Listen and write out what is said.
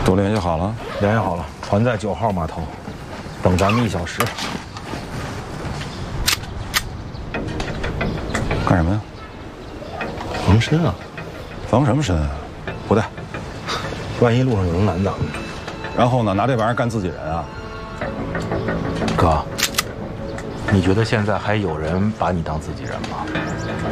都联系好了？ 联系好了，船在9号码头，等咱们1小时。 干什么呀？ 防身啊！ 防什么身啊？不带。 万一路上有人拦咱们， 然后呢？拿这玩意儿干自己人啊？ 哥，你觉得现在还有人把你当自己人吗？